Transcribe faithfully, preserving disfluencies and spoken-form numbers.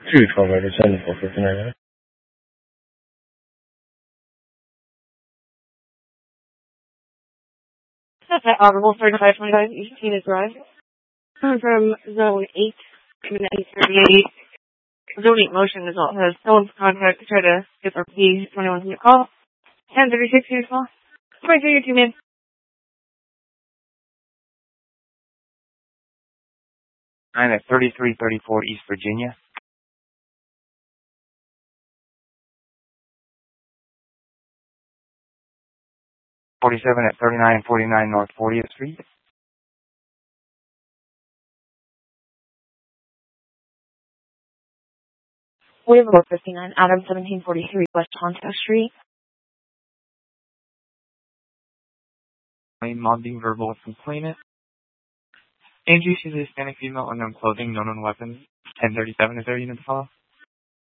two twelve eight seven four fifty-nine. That's at Audible thirty-five twenty-five East Venus Drive. Coming from Zone eight, coming at eight thirty-eight. Zone eight motion is all has stolen contact to try to get our P twenty-one from your call. ten thirty-six your call. twenty-three your two man. I'm at thirty-three thirty-four East Virginia. forty-seven at thirty-nine forty-nine North fortieth Street. We have about fifty-nine Adam seventeen forty-three West Honda Street. I'm mobbing verbal complainant. Andrew, she's a Hispanic female, unknown clothing, known on weapons. ten thirty-seven, is there a unit to follow?